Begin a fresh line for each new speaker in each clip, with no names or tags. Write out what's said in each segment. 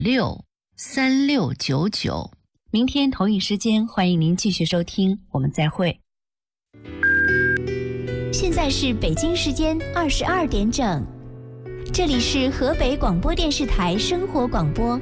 63699。明天同一时间，欢迎您继续收听，我们再会。
现在是北京时间22点整，这里是河北广播电视台生活广播。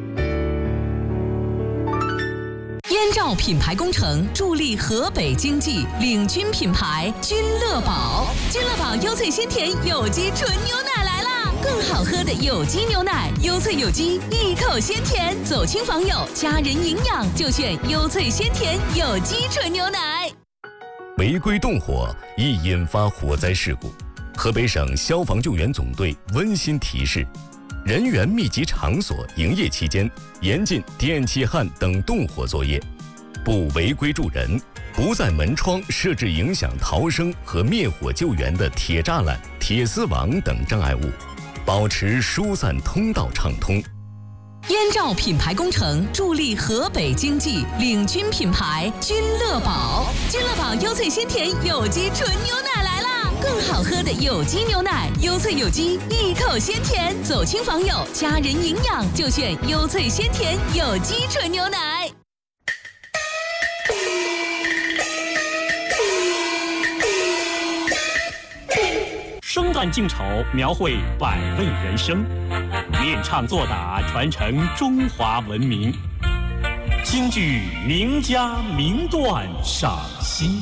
燕赵品牌工程助力河北经济，领军品牌君乐宝。君乐宝优萃鲜甜有机纯牛奶来啦！更好喝的有机牛奶，优萃有机，一口鲜甜，走亲访友，家人营养就选优萃鲜甜有机纯牛奶。
违规动火易引发火灾事故，河北省消防救援总队温馨提示：人员密集场所营业期间，严禁电气焊等动火作业，不违规助人，不在门窗设置影响逃生和灭火救援的铁栅栏、铁丝网等障碍物，保持疏散通道畅通。
燕赵品牌工程助力河北经济，领军品牌君乐宝。君乐宝优萃鲜甜有机纯牛奶来啦！更好喝的有机牛奶，优萃有机，一口鲜甜，走亲访友，家人营养就选优萃鲜甜有机纯牛奶。
生旦净丑，描绘百味人生；练唱作打，传承中华文明。京剧名家名段赏析。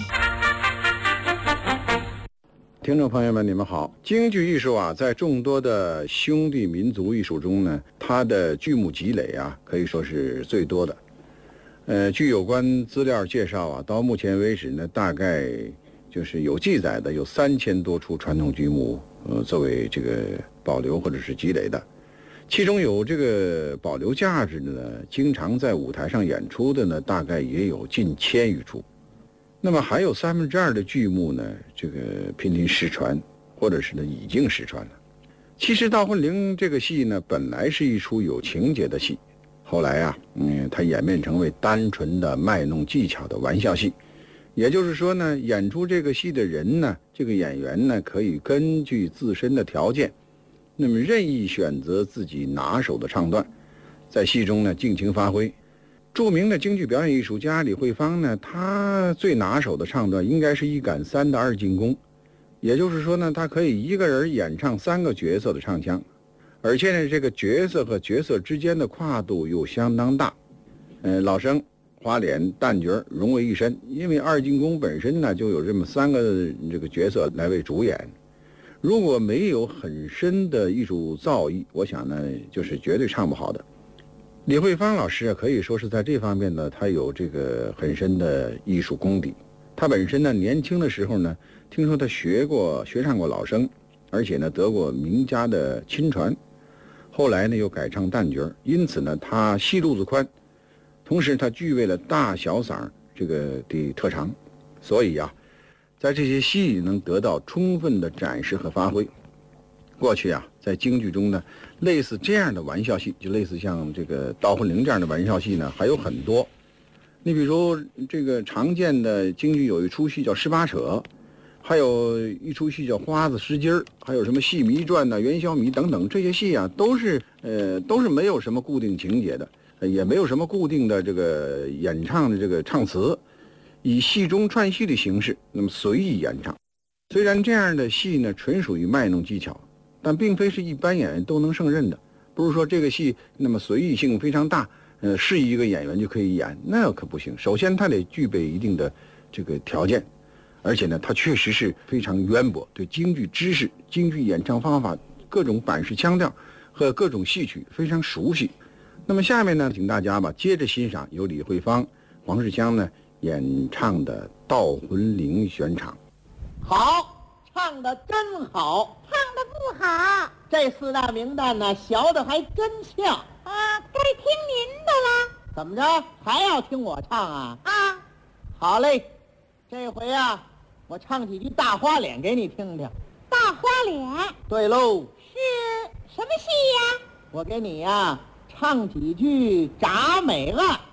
听众朋友们，你们好。京剧艺术啊，在众多的兄弟民族艺术中呢，它的剧目积累啊，可以说是最多的。据有关资料介绍啊，到目前为止呢，大概就是有记载的有3000多出传统剧目，作为这个保留或者是积累的。其中有这个保留价值的呢，经常在舞台上演出的呢，大概也有近1000余出。那么还有2/3的剧目呢，这个濒临失传，或者是呢已经失传了。其实《盗魂铃》这个戏呢，本来是一出有情节的戏，后来啊，它演变成为单纯的卖弄技巧的玩笑戏。也就是说呢，演出这个戏的人呢，这个演员呢，可以根据自身的条件，那么任意选择自己拿手的唱段，在戏中呢尽情发挥。著名的京剧表演艺术家李慧芳呢，他最拿手的唱段应该是一杆3的2进宫，也就是说呢，他可以一个人演唱3个角色的唱腔，而且呢，这个角色和角色之间的跨度又相当大。老生、花脸、旦角融为一身，因为2进宫本身呢就有这么3个这个角色来为主演。如果没有很深的艺术造诣，我想呢，就是绝对唱不好的。李慧芳老师啊，可以说是在这方面呢，他有这个很深的艺术功底。他本身呢，年轻的时候呢，听说他学唱过老生，而且呢，得过名家的亲传。后来呢，又改唱旦角，因此呢，他戏路子宽，同时他具备了大小嗓这个的特长，所以啊，在这些戏里能得到充分的展示和发挥。过去啊，在京剧中呢，类似这样的玩笑戏，就类似像这个《盗魂铃》这样的玩笑戏呢，还有很多。你比如这个常见的京剧有一出戏叫《18扯》，还有一出戏叫《花子拾金儿》，还有什么《戏迷传》呐、《元宵迷》等等，这些戏啊，都是没有什么固定情节的，也没有什么固定的这个演唱的这个唱词，以戏中串戏的形式，那么随意演唱。虽然这样的戏呢，纯属于卖弄技巧，但并非是一般演员都能胜任的。不是说这个戏那么随意性非常大，是一个演员就可以演，那可不行。首先他得具备一定的这个条件，而且呢，他确实是非常渊博，对京剧知识、京剧演唱方法、各种板式腔调和各种戏曲非常熟悉。那么下面呢，请大家吧接着欣赏由李慧芳、黄世香呢演唱的《盗魂铃》选场。
好，唱得真好，
唱得不好
这4大名旦呢，学得还真像
啊！该听您的了。
怎么着，还要听我唱啊？
啊，
好嘞，这回啊，我唱几句大花脸给你听听。
大花脸？
对喽。
是什么戏呀？
我给你呀唱几句铡美案。